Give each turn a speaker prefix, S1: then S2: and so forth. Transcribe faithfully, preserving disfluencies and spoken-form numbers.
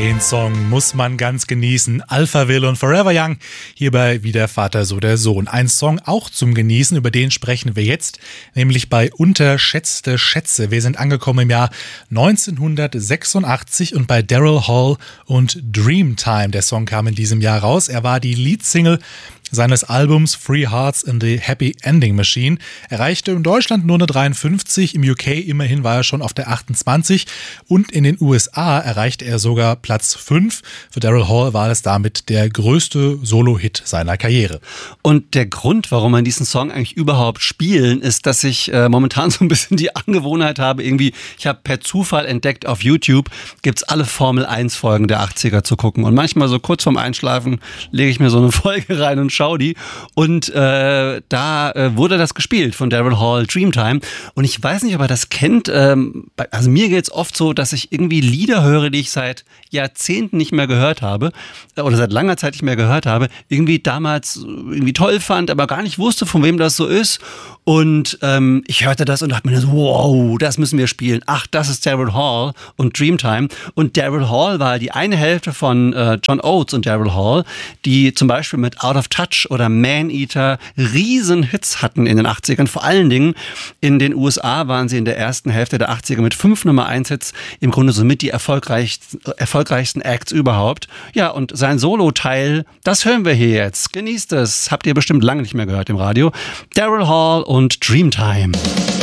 S1: Den Song muss man ganz genießen. Alphaville und Forever Young. Hierbei wie der Vater, so der Sohn. Ein Song auch zum Genießen, über den sprechen wir jetzt, nämlich bei Unterschätzte Schätze. Wir sind angekommen im Jahr neunzehnhundertsechsundachtzig und bei Daryl Hall und Dreamtime. Der Song kam in diesem Jahr raus. Er war die Leadsingle seines Albums Three Hearts in the Happy Ending Machine. Erreichte in Deutschland nur eine dreiundfünfzig, im U K immerhin war er schon auf der achtundzwanzig und in den U S A erreichte er sogar Platz fünf. Für Daryl Hall war es damit der größte Solo-Hit seiner Karriere.
S2: Und der Grund, warum man diesen Song eigentlich überhaupt spielen, ist, dass ich äh, momentan so ein bisschen die Angewohnheit habe, irgendwie, ich habe per Zufall entdeckt, auf YouTube gibt's alle Formel eins Folgen der achtziger zu gucken. Und manchmal so kurz vorm Einschlafen lege ich mir so eine Folge rein und schaue die. Und äh, da äh, wurde das gespielt von Daryl Hall, Dreamtime. Und ich weiß nicht, ob er das kennt. Ähm, also mir geht's oft so, dass ich irgendwie Lieder höre, die ich seit Jahrzehnten nicht mehr gehört habe oder seit langer Zeit nicht mehr gehört habe, irgendwie damals irgendwie toll fand, aber gar nicht wusste, von wem das so ist. Und ähm, ich hörte das und dachte mir so, wow, das müssen wir spielen. Ach, das ist Daryl Hall und Dreamtime. Und Daryl Hall war die eine Hälfte von äh, John Oates und Daryl Hall, die zum Beispiel mit Out of Touch oder Man-Eater Riesenhits hatten in den achtzigern. Vor allen Dingen in den U S A waren sie in der ersten Hälfte der achtziger mit fünf Nummer eins Hits im Grunde somit die erfolgreichsten, erfolgreichsten Acts überhaupt. Ja, und sein Solo-Teil, das hören wir hier jetzt. Genießt es. Habt ihr bestimmt lange nicht mehr gehört im Radio. Daryl Hall und Dreamtime.